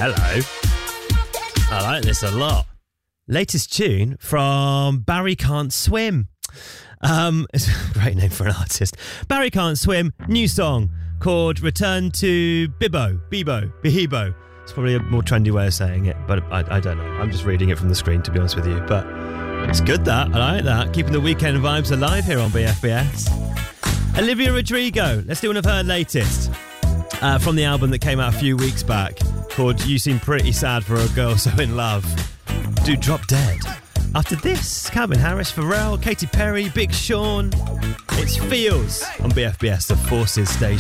Hello. I like this a lot. Latest tune from Barry Can't Swim. It's a great name for an artist. Barry Can't Swim, new song called Return to Bebo. It's probably a more trendy way of saying it, but I don't know. I'm just reading it from the screen, to be honest with you. But it's good, that. I like that. Keeping the weekend vibes alive here on BFBS. Olivia Rodrigo. Let's do one of her latest. From the album that came out a few weeks back, called You Seem Pretty Sad for a Girl So In Love. Do Drop Dead. After this, Calvin Harris, Pharrell, Katy Perry, Big Sean. It's Feels on BFBS, the Forces Station.